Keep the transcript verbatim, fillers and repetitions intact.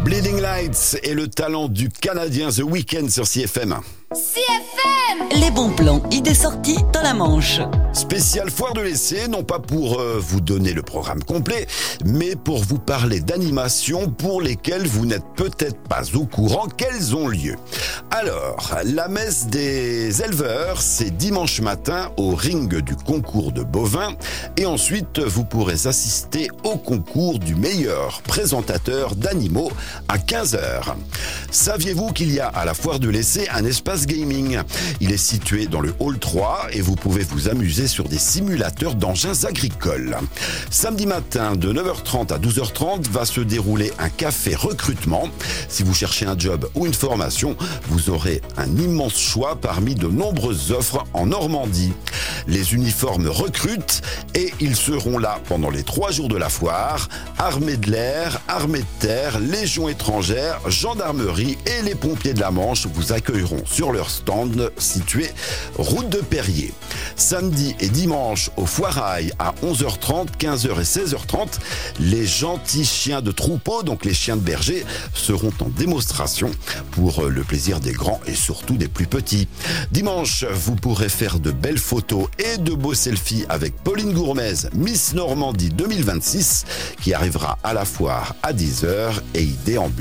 Bleeding Lights et le talent du Canadien The Weeknd sur C F M. C F M. Les bons plans, idées sorties dans la Manche. Spécial foire de l'essai, non pas pour euh, vous donner le programme complet, mais pour vous parler d'animations pour lesquelles vous n'êtes peut-être pas au courant qu'elles ont lieu. Alors, la messe des éleveurs, c'est dimanche matin au ring du concours de bovins, et ensuite vous pourrez assister au concours du meilleur présentateur d'animaux à quinze heures. Saviez-vous qu'il y a à la foire de l'essai un espace gaming ? Il est situé dans le hall trois et vous pouvez vous amuser sur des simulateurs d'engins agricoles. Samedi matin de neuf heures trente à douze heures trente va se dérouler un café recrutement. Si vous cherchez un job ou une formation, vous aurez un immense choix parmi de nombreuses offres en Normandie. Les uniformes recrutent et ils seront là pendant les trois jours de la foire. Armée de l'air, armée de terre, légion étrangère, gendarmerie et les pompiers de la Manche vous accueilleront sur leur stand situé route de Perrier. Samedi et dimanche au Foirail à onze heures trente, quinze heures et seize heures trente, les gentils chiens de troupeau, donc les chiens de berger, seront en démonstration pour le plaisir des grands et surtout des plus petits. Dimanche, vous pourrez faire de belles photos et de beaux selfies avec Pauline Gourmez, Miss Normandie deux mille vingt-six, qui arrivera à la foire à dix heures et y déambule.